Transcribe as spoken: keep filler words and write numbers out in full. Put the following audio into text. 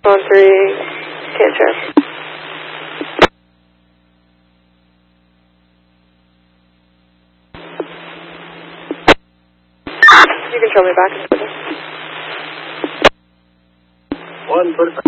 Phone three, can't trust. You can show me back. One, put it back.